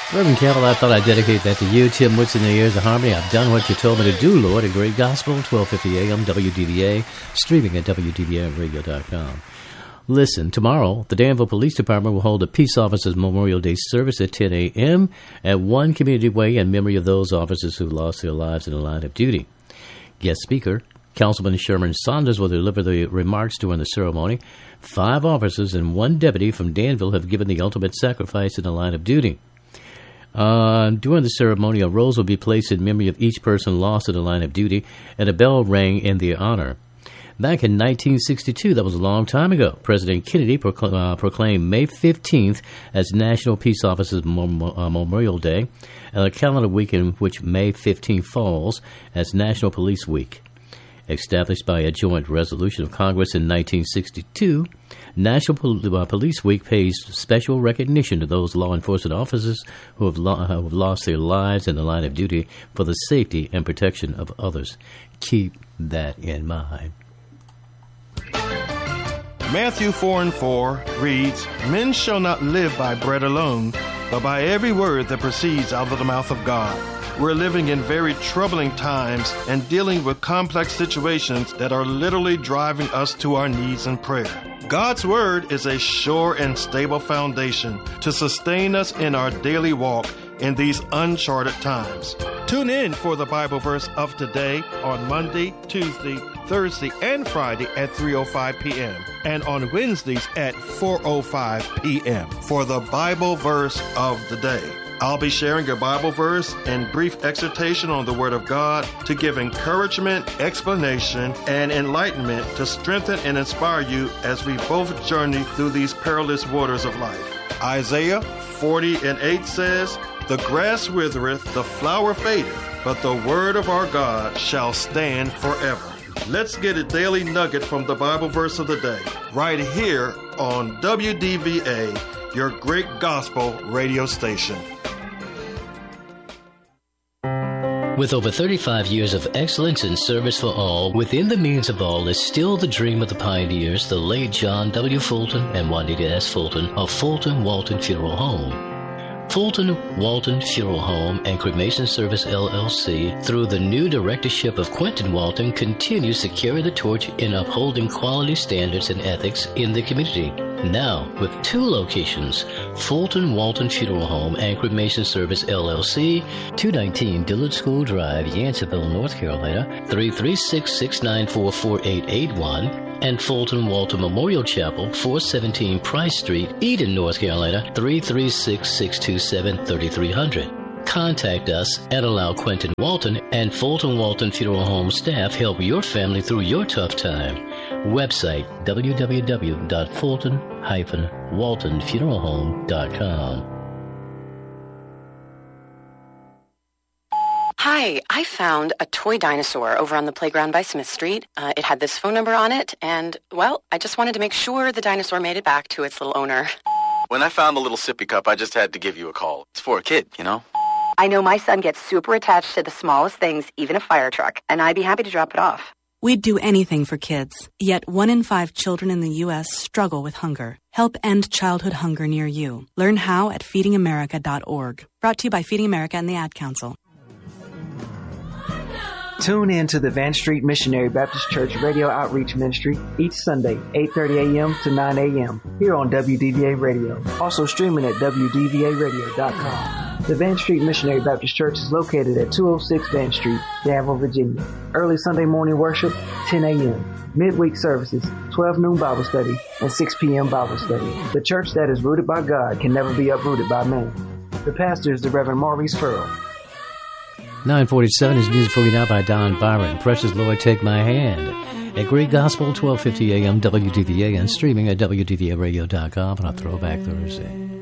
Reverend Campbell, I thought I'd dedicate that to you. Tim Woods in the Ears of Harmony. I've done what you told me to do, Lord. A great gospel, 1250 AM, WDVA, streaming at WDVAradio.com. Listen, tomorrow, the Danville Police Department will hold a Peace Officers Memorial Day service at 10 a.m. at One Community Way in memory of those officers who lost their lives in the line of duty. Guest speaker, Councilman Sherman Saunders, will deliver the remarks during the ceremony. 5 officers and 1 deputy from Danville have given the ultimate sacrifice in the line of duty. During the ceremony, a rose will be placed in memory of each person lost in the line of duty, and a bell rang in their honor. Back in 1962, that was a long time ago, President Kennedy proclaimed May 15th as National Peace Officers Memorial Day, and a calendar week in which May 15th falls as National Police Week. Established by a joint resolution of Congress in 1962, National Police Week pays special recognition to those law enforcement officers who have lost their lives in the line of duty for the safety and protection of others. Keep that in mind. Matthew 4:4 reads, "Men shall not live by bread alone, but by every word that proceeds out of the mouth of God." We're living in very troubling times and dealing with complex situations that are literally driving us to our knees in prayer. God's Word is a sure and stable foundation to sustain us in our daily walk in these uncharted times. Tune in for the Bible verse of today on Monday, Tuesday, Thursday, and Friday at 3:05 p.m. and on Wednesdays at 4:05 p.m. for the Bible verse of the day. I'll be sharing a Bible verse and brief exhortation on the Word of God to give encouragement, explanation, and enlightenment to strengthen and inspire you as we both journey through these perilous waters of life. Isaiah 40:8 says, "The grass withereth, the flower fadeth, but the word of our God shall stand forever." Let's get a daily nugget from the Bible verse of the day, right here on WDVA, your great gospel radio station. With over 35 years of excellence and service for all, within the means of all is still the dream of the pioneers, the late John W. Fulton and Juanita S. Fulton of Fulton Walton Funeral Home. Fulton Walton Funeral Home and Cremation Service LLC, through the new directorship of Quentin Walton, continues to carry the torch in upholding quality standards and ethics in the community. Now, with 2 locations, Fulton Walton Funeral Home and Cremation Service LLC, 219 Dillard School Drive, Yanceyville, North Carolina, 336-694-4881, and Fulton Walton Memorial Chapel, 417 Price Street, Eden, North Carolina, 336-627-3300. Contact us and allow Quentin Walton and Fulton Walton Funeral Home staff help your family through your tough time. Website www.fulton-waltonfuneralhome.com. Hi, I found a toy dinosaur over on the playground by Smith Street. It had this phone number on it, and, well, I just wanted to make sure the dinosaur made it back to its little owner. When I found the little sippy cup, I just had to give you a call. It's for a kid, you know? I know my son gets super attached to the smallest things, even a fire truck, and I'd be happy to drop it off. We'd do anything for kids, yet 1 in 5 children in the U.S. struggle with hunger. Help end childhood hunger near you. Learn how at feedingamerica.org. Brought to you by Feeding America and the Ad Council. Tune in to the Van Street Missionary Baptist Church Radio Outreach Ministry each Sunday, 8:30 a.m. to 9 a.m. here on WDVA Radio. Also streaming at WDVAradio.com. The Van Street Missionary Baptist Church is located at 206 Van Street, Danville, Virginia. Early Sunday morning worship, 10 a.m. Midweek services, 12 noon Bible study, and 6 p.m. Bible study. The church that is rooted by God can never be uprooted by man. The pastor is the Reverend Maurice Furrow. 947 is music for you now by Don Byron. Precious Lord, Take My Hand. A great gospel, 1250 AM, WDVA, and streaming at WDVAradio.com on a Throwback Thursday.